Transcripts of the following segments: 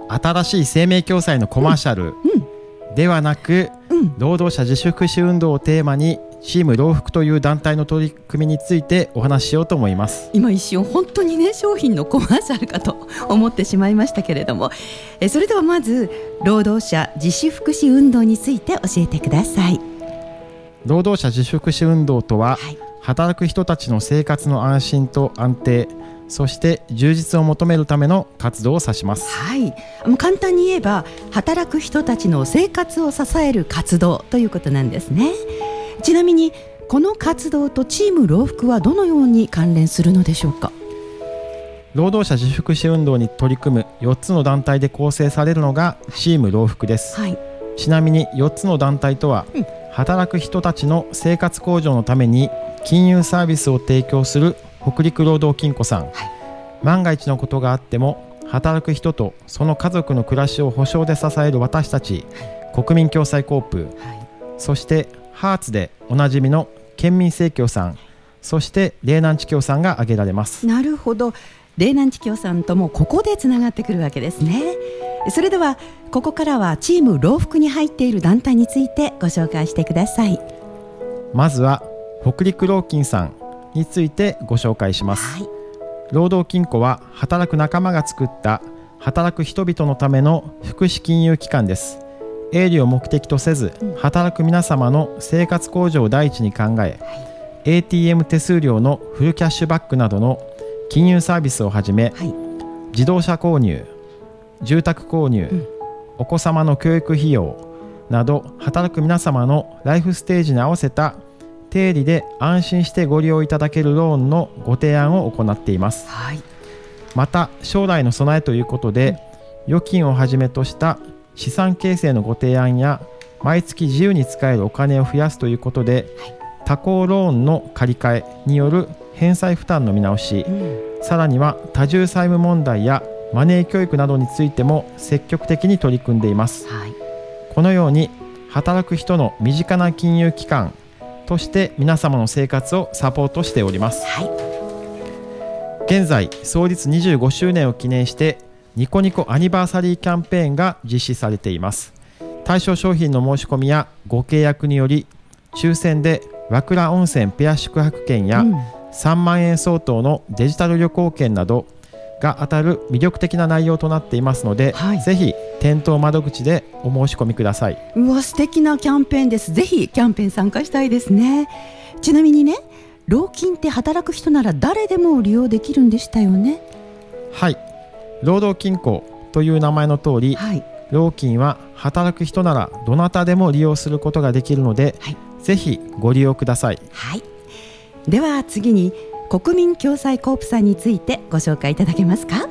新しい生命共済のコマーシャルではなく、労働者自主福祉運動をテーマにチーム労福という団体の取り組みについてお話ししようと思います。 今一瞬本当にね、商品のコマーシャルかと思ってしまいましたけれども、それではまず労働者自主福祉運動について教えてください。 労働者自主福祉運動とは、働く人たちの生活の安心と安定、そして充実を求めるための活動を指します。 簡単に言えば働く人たちの生活を支える活動ということなんですね。ちなみにこの活動とチーム労福はどのように関連するのでしょうか。 労働者自主福祉運動に取り組む4つの団体で構成されるのがチーム労福です。ちなみに4つの団体とは、働く人たちの生活向上のために金融サービスを提供する北陸労働金庫さん、万が一のことがあっても働く人とその家族の暮らしを保障で支える私たち、国民共済コープ、そしてハーツでおなじみの県民生協さん、そして嶺南地協さんが挙げられます。 なるほど、嶺南地協さんともここでつながってくるわけですね。それではここからはチーム労福に入っている団体についてご紹介してください。 まずは北陸労金さんについてご紹介します。労働金庫は働く仲間が作った働く人々のための福祉金融機関です。営利を目的とせず、働く皆様の生活向上を第一に考え、ATM 手数料のフルキャッシュバックなどの金融サービスをはじめ、自動車購入、住宅購入、お子様の教育費用など働く皆様のライフステージに合わせた低利で安心してご利用いただけるローンのご提案を行っています。また将来の備えということで、預金をはじめとした資産形成のご提案や毎月自由に使えるお金を増やすということで、他行ローンの借り換えによる返済負担の見直し、さらには多重債務問題やマネー教育などについても積極的に取り組んでいます。このように働く人の身近な金融機関として皆様の生活をサポートしております。現在創立25周年を記念してニコニコアニバーサリーキャンペーンが実施されています。対象商品の申し込みやご契約により抽選で和倉温泉ペア宿泊券や3万円相当のデジタル旅行券などが当たる魅力的な内容となっていますので、ぜひ店頭窓口でお申し込みください。 素敵なキャンペーンです。ぜひキャンペーン参加したいですね。ちなみにね、労金って働く人なら誰でも利用できるんでしたよね。 労働金庫という名前の通り、労金は働く人ならどなたでも利用することができるので、ぜひご利用ください。 では次に国民共済コープさんについてご紹介いただけますか。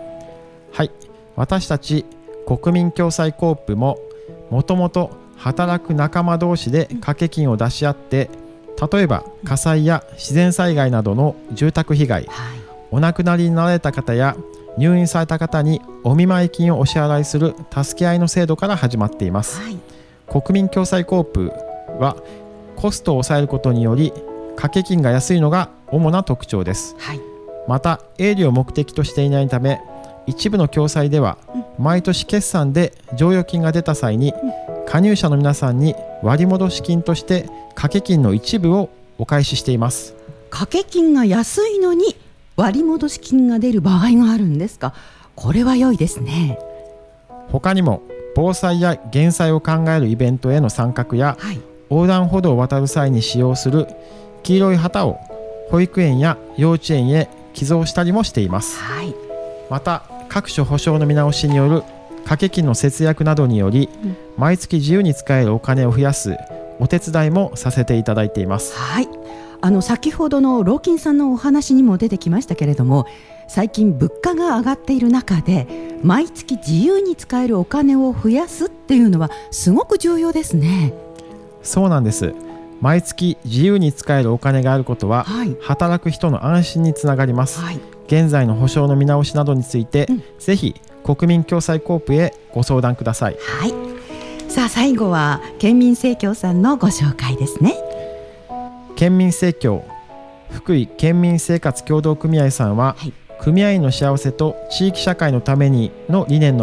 私たち国民共済コープももともと働く仲間同士で掛け金を出し合って、例えば火災や自然災害などの住宅被害、お亡くなりになられた方や入院された方にお見舞い金をお支払いする助け合いの制度から始まっています。国民共済コープはコストを抑えることにより掛け金が安いのが主な特徴です。また営利を目的としていないため、一部の共済では毎年決算で剰余金が出た際に加入者の皆さんに割戻し金として掛け金の一部をお返ししています。 掛け金が安いのに割戻し金が出る場合があるんですか。これは良いですね。 他にも防災や減災を考えるイベントへの参画や、横断歩道を渡る際に使用する黄色い旗を保育園や幼稚園へ寄贈したりもしています。また各種保証の見直しによる掛け金の節約などにより、毎月自由に使えるお金を増やすお手伝いもさせていただいています。 先ほどの労金さんのお話にも出てきましたけれども、最近物価が上がっている中で毎月自由に使えるお金を増やすっていうのはすごく重要ですね。 そうなんです。毎月自由に使えるお金があることは、働く人の安心につながります。現在の保証の見直しなどについて、ぜひ国民共済コープへご相談ください。 さあ最後は県民生協さんのご紹介ですね。 県民生協福井県民生活協同組合さんは、組合員の幸せと地域社会のためにの理念の